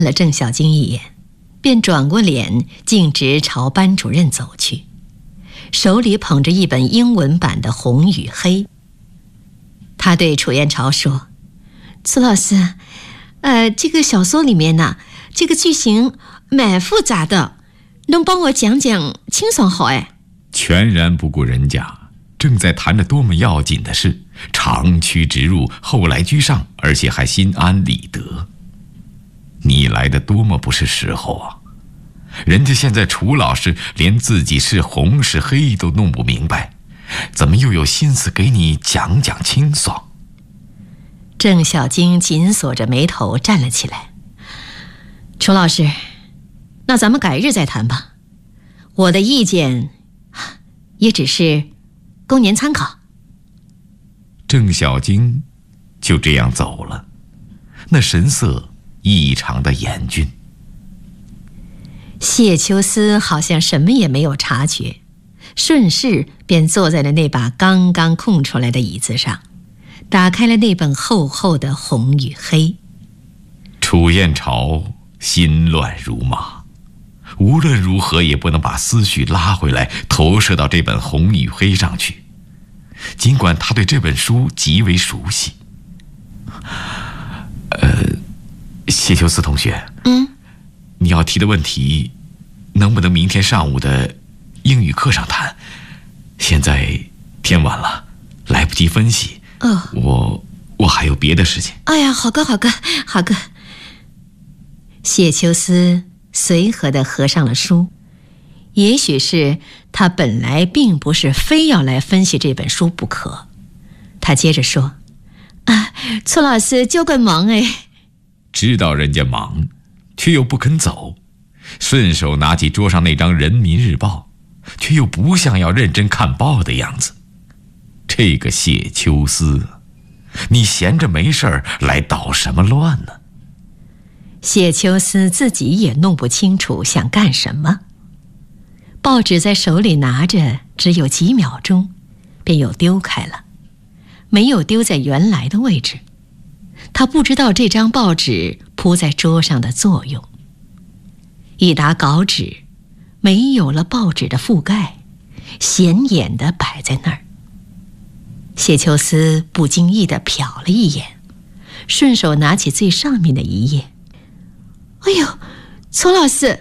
了郑小晶一眼，便转过脸径直朝班主任走去，手里捧着一本英文版的《红与黑》。他对楚燕朝说：“楚老师，这个小说里面呢，这个剧情蛮复杂的，能帮我讲讲清爽好哎？” 全然不顾人家正在谈着多么要紧的事，长驱直入，后来居上，而且还心安理得。你来的多么不是时候啊！人家现在楚老师连自己是红是黑都弄不明白，怎么又有心思给你讲讲清爽？ 郑小晶紧锁着眉头站了起来。楚老师，那咱们改日再谈吧，我的意见也只是供您参考。 郑小晶就这样走了，那神色异常的严峻。 谢秋思好像什么也没有察觉，顺势便坐在了那把刚刚空出来的椅子上，打开了那本厚厚的《红与黑》。 楚燕朝心乱如麻，无论如何也不能把思绪拉回来，投射到这本《红与黑》上去。尽管他对这本书极为熟悉。谢秋思同学，你要提的问题，能不能明天上午的英语课上谈？现在天晚了，来不及分析。我还有别的事情。 哎呀，好个。谢秋思随和地合上了书，也许是他本来并不是非要来分析这本书不可。他接着说：“楚老师就怪忙哎。” 知道人家忙，却又不肯走，顺手拿起桌上那张《人民日报》，却又不像要认真看报的样子。这个谢秋思，你闲着没事儿来捣什么乱呢？ 谢秋思自己也弄不清楚想干什么。报纸在手里拿着只有几秒钟，便又丢开了，没有丢在原来的位置。他不知道这张报纸铺在桌上的作用。一沓稿纸没有了报纸的覆盖，显眼地摆在那儿。谢秋思不经意地瞟了一眼，顺手拿起最上面的一页。哎呦，楚老师，